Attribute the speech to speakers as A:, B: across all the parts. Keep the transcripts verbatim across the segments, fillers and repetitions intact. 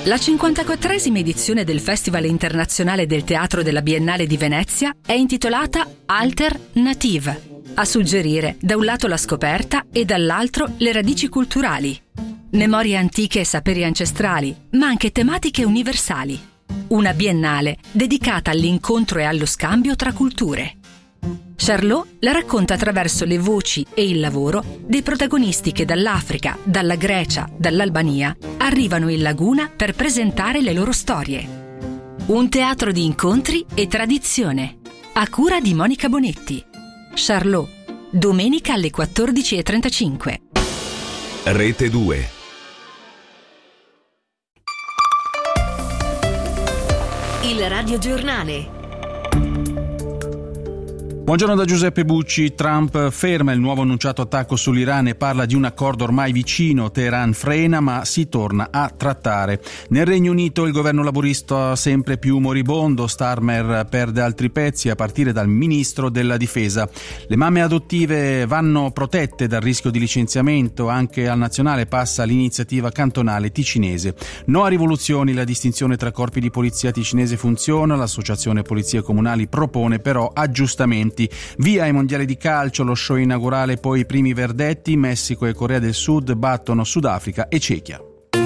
A: La cinquantaquattresima edizione del Festival Internazionale del Teatro della Biennale di Venezia è intitolata Alternative, a suggerire da un lato la scoperta e dall'altro le radici culturali, memorie antiche e saperi ancestrali, ma anche tematiche universali. Una biennale dedicata all'incontro e allo scambio tra culture. Charlot la racconta attraverso le voci e il lavoro dei protagonisti che dall'Africa, dalla Grecia, dall'Albania arrivano in Laguna per presentare le loro storie. Un teatro di incontri e tradizione, a cura di Monica Bonetti. Charlot, domenica alle quattordici e trentacinque.
B: Rete due.
C: Il radiogiornale.
D: Buongiorno da Giuseppe Bucci. Trump ferma il nuovo annunciato attacco sull'Iran e parla di un accordo ormai vicino. Teheran frena, ma si torna a trattare. Nel Regno Unito il governo laburista sempre più moribondo. Starmer perde altri pezzi a partire dal ministro della difesa. Le mamme adottive vanno protette dal rischio di licenziamento. Anche al nazionale passa l'iniziativa cantonale ticinese. No a rivoluzioni, la distinzione tra corpi di polizia ticinese funziona. L'associazione Polizie Comunali propone però aggiustamenti. Via ai mondiali di calcio, lo show inaugurale, poi i primi verdetti. Messico e Corea del Sud battono Sudafrica e Cechia.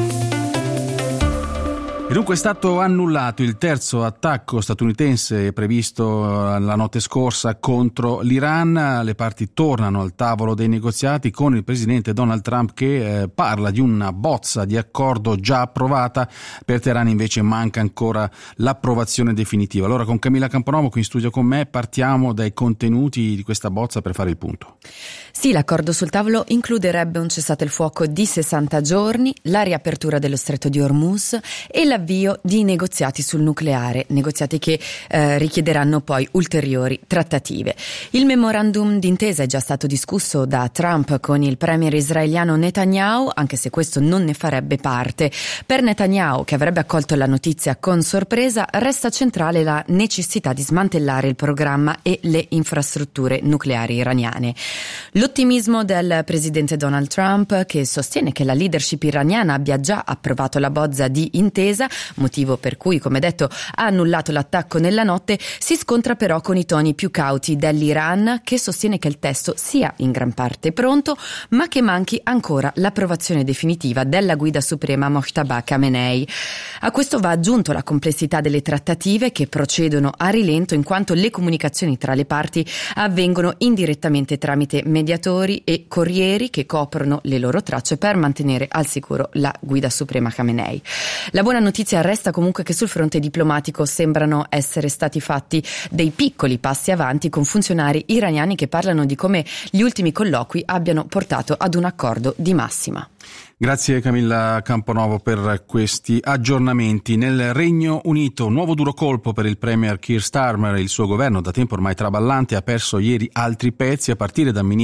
D: E dunque è stato annullato il terzo attacco statunitense previsto la notte scorsa contro l'Iran. Le parti tornano al tavolo dei negoziati con il presidente Donald Trump che eh, parla di una bozza di accordo già approvata. Per Teheran invece manca ancora l'approvazione definitiva. Allora con Camilla Camponovo qui in studio con me partiamo dai contenuti di questa bozza per fare il punto.
E: Sì, l'accordo sul tavolo includerebbe un cessate il fuoco di sessanta giorni, la riapertura dello stretto di Hormuz e l'avvio di negoziati sul nucleare, negoziati che eh, richiederanno poi ulteriori trattative. Il memorandum d'intesa è già stato discusso da Trump con il premier israeliano Netanyahu, anche se questo non ne farebbe parte. Per Netanyahu, che avrebbe accolto la notizia con sorpresa, resta centrale la necessità di smantellare il programma e le infrastrutture nucleari iraniane. L'ottimismo del presidente Donald Trump, che sostiene che la leadership iraniana abbia già approvato la bozza di intesa, motivo per cui, come detto, ha annullato l'attacco nella notte, si scontra però con i toni più cauti dell'Iran, che sostiene che il testo sia in gran parte pronto, ma che manchi ancora l'approvazione definitiva della guida suprema Mojtaba Khamenei. A questo va aggiunto la complessità delle trattative, che procedono a rilento in quanto le comunicazioni tra le parti avvengono indirettamente tramite mediatori e corrieri che coprono le loro tracce per mantenere al sicuro la guida suprema Khamenei. La buona notizia resta comunque che sul fronte diplomatico sembrano essere stati fatti dei piccoli passi avanti con funzionari iraniani che parlano di come gli ultimi colloqui abbiano portato ad un accordo di massima.
D: Grazie Camilla Camponovo per questi aggiornamenti. Nel Regno Unito, nuovo duro colpo per il premier Keir Starmer. Il suo governo, da tempo ormai traballante, ha perso ieri altri pezzi a partire dal ministro